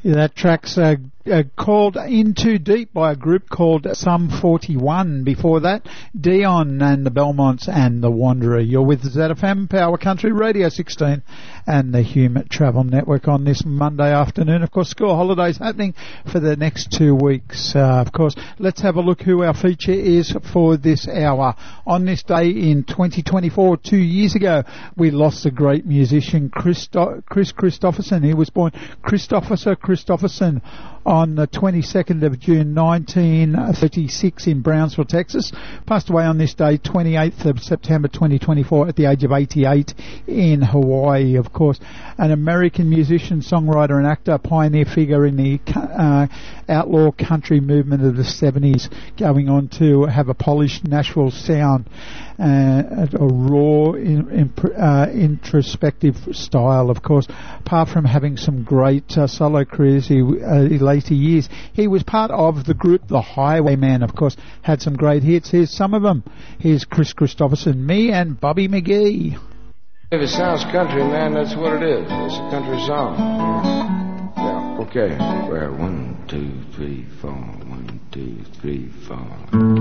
Yeah, that track's called In Too Deep by a group called Sum 41. Before that, Dion and the Belmonts and The Wanderer. You're with ZFM, Power Country Radio 16 and the Hume Travel Network on this Monday afternoon. Of course, school holidays happening for the next 2 weeks. Of course, let's have a look who our feature is for this hour. On this day in 2024, 2 years ago, we lost a great musician, Chris Christopherson. He was born Christopherson on the 22nd of June 1936 in Brownsville, Texas. Passed away on this day, 28th of September 2024, at the age of 88 in Hawaii, of course. An American musician, songwriter and actor, pioneer figure in the outlaw country movement of the 70s, going on to have a polished Nashville sound, a raw, introspective style, of course. Apart from having some great solo careers in later years, he was part of the group The Highwaymen, of course, had some great hits. Here's some of them. Here's Chris Christopherson, Me and Bobby McGee. If it sounds country, man, that's what it is. It's a country song. Yeah, okay. Well, 1, 2, 3, 4. 1, 2, 3, 4.